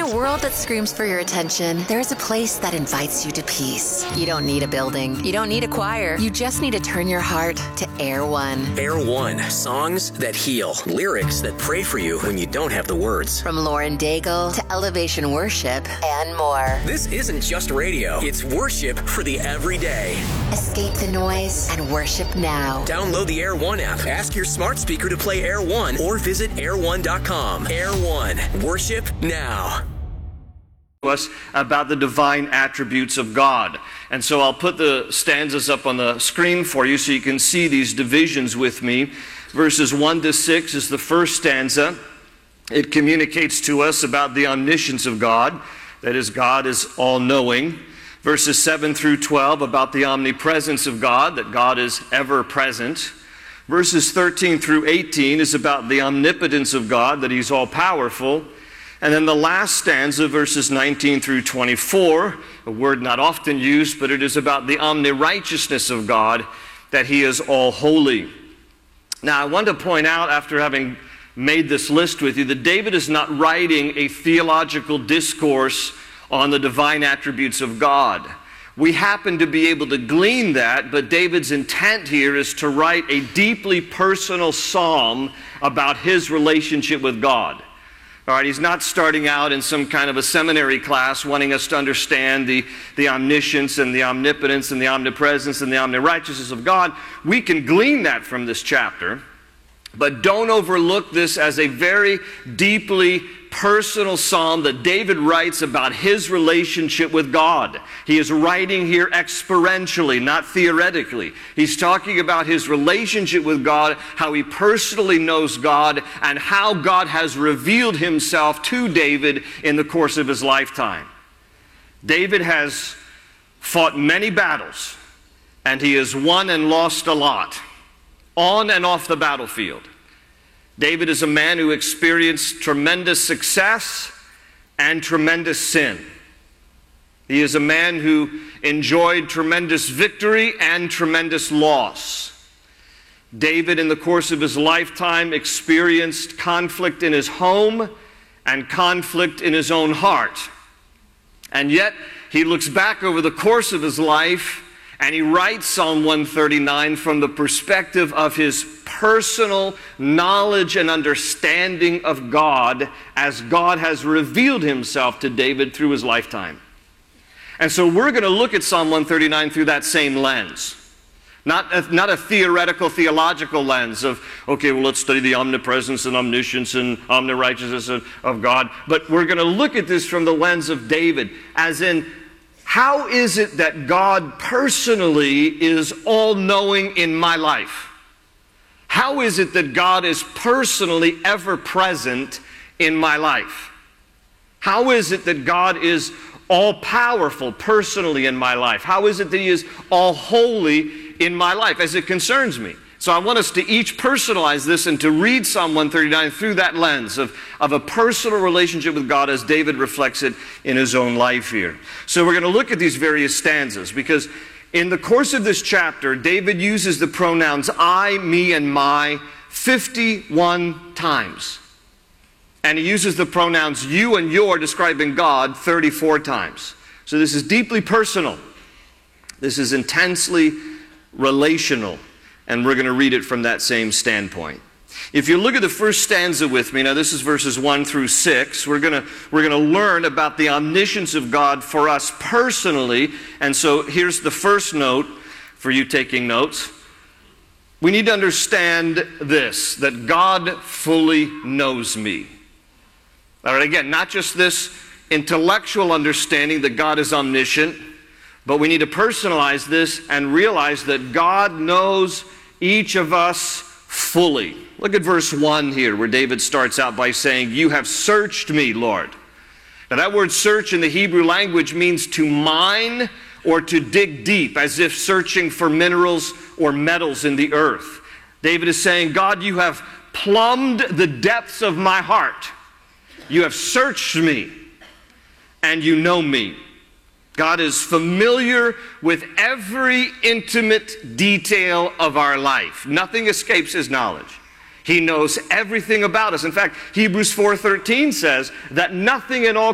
a world that screams for your attention, there's a place that invites you to peace. You don't need a building. You don't need a choir. You just need to turn your heart to Air One. Air One. Songs that heal. Lyrics that pray for you when you don't have the words. From Lauren Daigle to Elevation Worship and more. This isn't just radio. It's worship for the everyday. Escape the noise and worship now. Download the Air One app. Ask your smart speaker to play Air One or visit air1.com. Air One. Worship now. Us about the divine attributes of God. And so I'll put the stanzas up on the screen for you so you can see these divisions with me. Verses 1 to 6 is the first stanza. It communicates to us about the omniscience of God. That is, God is all-knowing. Verses 7 through 12 about the omnipresence of God, that God is ever present. Verses 13 through 18 is about the omnipotence of God, that He's all-powerful. And then the last stanza, verses 19 through 24, a word not often used, but it is about the omni-righteousness of God, that He is all-holy. Now, I want to point out, after having made this list with you, that David is not writing a theological discourse on the divine attributes of God. We happen to be able to glean that, but David's intent here is to write a deeply personal psalm about his relationship with God. All right, he's not starting out in some kind of a seminary class wanting us to understand the omniscience and the omnipotence and the omnipresence and the omni-righteousness of God. We can glean that from this chapter, but don't overlook this as a very deeply personal psalm that David writes about his relationship with God. He is writing here experientially, not theoretically. He's talking about his relationship with God, how he personally knows God, and how God has revealed Himself to David in the course of his lifetime. David has fought many battles, and he has won and lost a lot, on and off the battlefield. David is a man who experienced tremendous success and tremendous sin. He is a man who enjoyed tremendous victory and tremendous loss. David, in the course of his lifetime, experienced conflict in his home and conflict in his own heart. And yet, he looks back over the course of his life and he writes Psalm 139 from the perspective of his personal knowledge and understanding of God as God has revealed Himself to David through his lifetime. And so we're going to look at Psalm 139 through that same lens. Not a theoretical, theological lens of, okay, well, let's study the omnipresence and omniscience and omni-righteousness of God. But we're going to look at this from the lens of David, as in, how is it that God personally is all-knowing in my life? How is it that God is personally ever present in my life? How is it that God is all-powerful personally in my life? How is it that He is all-holy in my life as it concerns me? So I want us to each personalize this and to read Psalm 139 through that lens of a personal relationship with God as David reflects it in his own life here. So we're going to look at these various stanzas because in the course of this chapter, David uses the pronouns I, me, and my 51 times. And he uses the pronouns you and your describing God 34 times. So this is deeply personal. This is intensely relational. And we're going to read it from that same standpoint. If you look at the first stanza with me, now this is verses 1 through 6, we're going to learn about the omniscience of God for us personally. And so here's the first note for you taking notes. We need to understand this, that God fully knows me. All right, again, not just this intellectual understanding that God is omniscient, but we need to personalize this and realize that God knows each of us fully. Look at verse 1 here, where David starts out by saying, you have searched me, Lord. Now that word search in the Hebrew language means to mine or to dig deep, as if searching for minerals or metals in the earth. David is saying, God, you have plumbed the depths of my heart. You have searched me, and you know me. God is familiar with every intimate detail of our life. Nothing escapes His knowledge. He knows everything about us. In fact, Hebrews 4:13 says that nothing in all